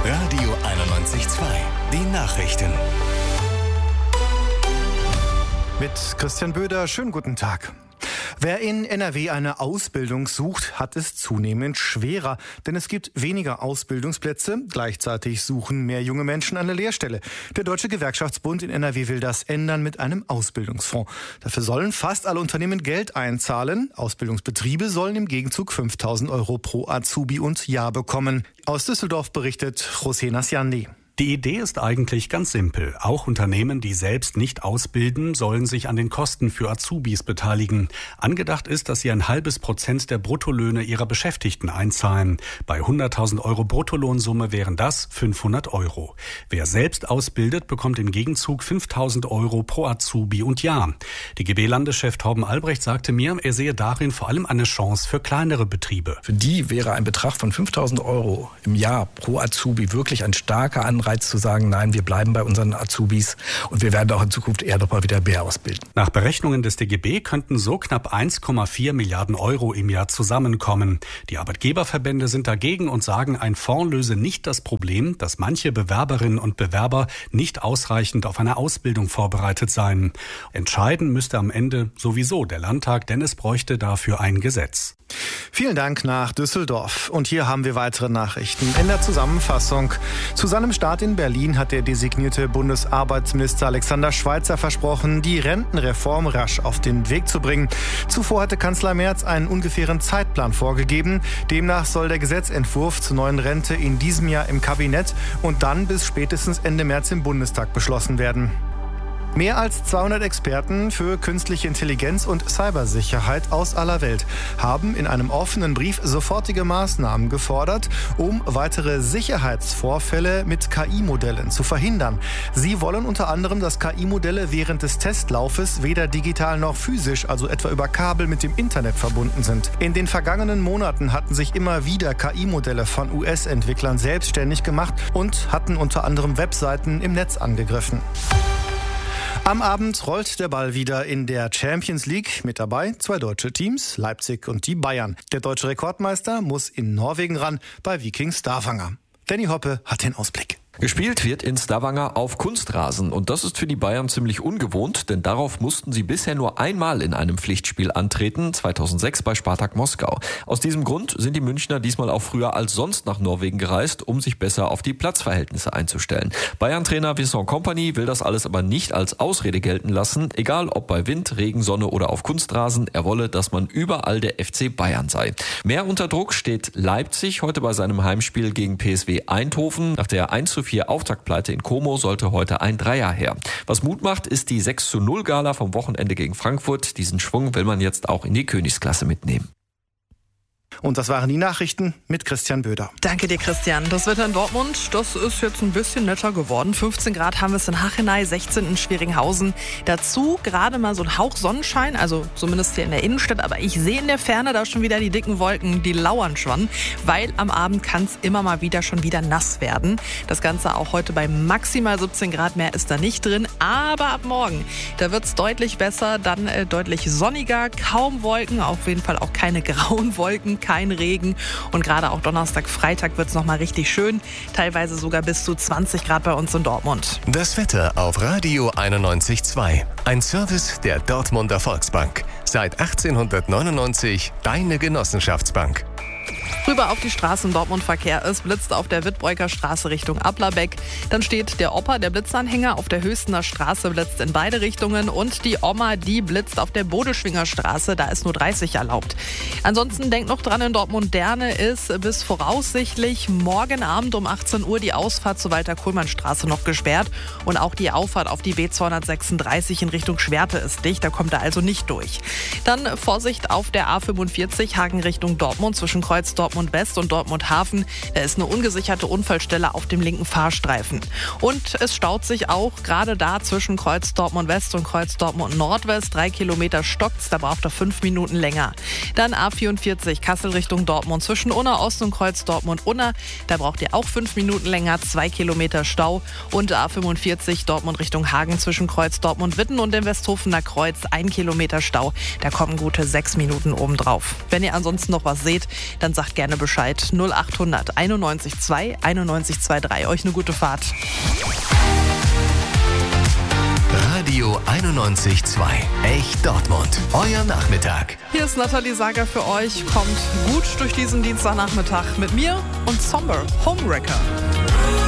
Radio 91.2. Die Nachrichten. Mit Christian Böder, schönen guten Tag. Wer in NRW eine Ausbildung sucht, hat es zunehmend schwerer, denn es gibt weniger Ausbildungsplätze. Gleichzeitig suchen mehr junge Menschen eine Lehrstelle. Der Deutsche Gewerkschaftsbund in NRW will das ändern mit einem Ausbildungsfonds. Dafür sollen fast alle Unternehmen Geld einzahlen. Ausbildungsbetriebe sollen im Gegenzug 5.000 € pro Azubi und Jahr bekommen. Aus Düsseldorf berichtet José Nasciandi. Die Idee ist eigentlich ganz simpel. Auch Unternehmen, die selbst nicht ausbilden, sollen sich an den Kosten für Azubis beteiligen. Angedacht ist, dass sie 0,5% der Bruttolöhne ihrer Beschäftigten einzahlen. Bei 100.000 € Bruttolohnsumme wären das 500 €. Wer selbst ausbildet, bekommt im Gegenzug 5.000 € pro Azubi und Jahr. DGB-Landeschef Torben Albrecht sagte mir, er sehe darin vor allem eine Chance für kleinere Betriebe. Für die wäre ein Betrag von 5.000 € im Jahr pro Azubi wirklich ein starker Anreiz zu sagen, nein, wir bleiben bei unseren Azubis und wir werden auch in Zukunft eher noch mal wieder mehr ausbilden. Nach Berechnungen des DGB könnten so knapp 1,4 Milliarden € im Jahr zusammenkommen. Die Arbeitgeberverbände sind dagegen und sagen, ein Fonds löse nicht das Problem, dass manche Bewerberinnen und Bewerber nicht ausreichend auf eine Ausbildung vorbereitet seien. Entscheiden müsste am Ende sowieso der Landtag, denn es bräuchte dafür ein Gesetz. Vielen Dank nach Düsseldorf. Und hier haben wir weitere Nachrichten. In der Zusammenfassung. Zu seinem Start in Berlin hat der designierte Bundesarbeitsminister Alexander Schweitzer versprochen, die Rentenreform rasch auf den Weg zu bringen. Zuvor hatte Kanzler Merz einen ungefähren Zeitplan vorgegeben. Demnach soll der Gesetzentwurf zur neuen Rente in diesem Jahr im Kabinett und dann bis spätestens Ende März im Bundestag beschlossen werden. Mehr als 200 Experten für künstliche Intelligenz und Cybersicherheit aus aller Welt haben in einem offenen Brief sofortige Maßnahmen gefordert, um weitere Sicherheitsvorfälle mit KI-Modellen zu verhindern. Sie wollen unter anderem, dass KI-Modelle während des Testlaufes weder digital noch physisch, also etwa über Kabel mit dem Internet verbunden sind. In den vergangenen Monaten hatten sich immer wieder KI-Modelle von US-Entwicklern selbstständig gemacht und hatten unter anderem Webseiten im Netz angegriffen. Am Abend rollt der Ball wieder in der Champions League. Mit dabei 2 deutsche Teams, Leipzig und die Bayern. Der deutsche Rekordmeister muss in Norwegen ran, bei Viking Stavanger. Danny Hoppe hat den Ausblick. Gespielt wird in Stavanger auf Kunstrasen und das ist für die Bayern ziemlich ungewohnt, denn darauf mussten sie bisher nur einmal in einem Pflichtspiel antreten, 2006 bei Spartak Moskau. Aus diesem Grund sind die Münchner diesmal auch früher als sonst nach Norwegen gereist, um sich besser auf die Platzverhältnisse einzustellen. Bayern-Trainer Vincent Kompany will das alles aber nicht als Ausrede gelten lassen, egal ob bei Wind, Regen, Sonne oder auf Kunstrasen, er wolle, dass man überall der FC Bayern sei. Mehr unter Druck steht Leipzig heute bei seinem Heimspiel gegen PSV Eindhoven. Nach der 1:4 Auftaktpleite in Como sollte heute ein Dreier her. Was Mut macht, ist die 6:0 Gala vom Wochenende gegen Frankfurt. Diesen Schwung will man jetzt auch in die Königsklasse mitnehmen. Und das waren die Nachrichten mit Christian Böder. Danke dir, Christian. Das Wetter in Dortmund, das ist jetzt ein bisschen netter geworden. 15 Grad haben wir es in Hachenay, 16 in Schweringhausen. Dazu gerade mal so ein Hauch Sonnenschein, also zumindest hier in der Innenstadt. Aber ich sehe in der Ferne da schon wieder die dicken Wolken, die lauern schon. Weil am Abend kann es immer mal wieder schon wieder nass werden. Das Ganze auch heute bei maximal 17 Grad, mehr ist da nicht drin. Aber ab morgen, da wird es deutlich besser, dann deutlich sonniger, kaum Wolken, auf jeden Fall auch keine grauen Wolken, kein Regen und gerade auch Donnerstag, Freitag wird es nochmal richtig schön, teilweise sogar bis zu 20 Grad bei uns in Dortmund. Das Wetter auf Radio 91.2. Ein Service der Dortmunder Volksbank. Seit 1899 deine Genossenschaftsbank. Rüber auf die Straße im Dortmund-Verkehr. Es blitzt auf der Wittbreuker Straße Richtung Ablerbeck. Dann steht der Opa, der Blitzanhänger, auf der Höchstener Straße blitzt in beide Richtungen. Und die Oma, die blitzt auf der Bodeschwinger Straße. Da ist nur 30 erlaubt. Ansonsten denkt noch dran, in Dortmund-Derne ist bis voraussichtlich morgen Abend um 18 Uhr die Ausfahrt zur Walter-Kohlmann-Straße noch gesperrt. Und auch die Auffahrt auf die B236 in Richtung Schwerte ist dicht. Da kommt er also nicht durch. Dann Vorsicht auf der A45 Hagen Richtung Dortmund zwischen Kreuz Dortmund West und Dortmund Hafen. Da ist eine ungesicherte Unfallstelle auf dem linken Fahrstreifen. Und es staut sich auch gerade da zwischen Kreuz Dortmund West und Kreuz Dortmund Nordwest. 3 Kilometer stockt's, da braucht er 5 Minuten länger. Dann A44 Kassel Richtung Dortmund zwischen Unna Ost und Kreuz Dortmund Unna. Da braucht ihr auch 5 Minuten länger, 2 Kilometer Stau. Und A45 Dortmund Richtung Hagen zwischen Kreuz Dortmund Witten und dem Westhofener Kreuz 1 Kilometer Stau. Da kommen gute 6 Minuten obendrauf. Wenn ihr ansonsten noch was seht, dann dann sagt gerne Bescheid. 0800 91 2 91 23. Euch eine gute Fahrt. Radio 91.2. Echt Dortmund. Euer Nachmittag. Hier ist Nathalie Sager für euch. Kommt gut durch diesen Dienstagnachmittag mit mir und Somber Homewrecker.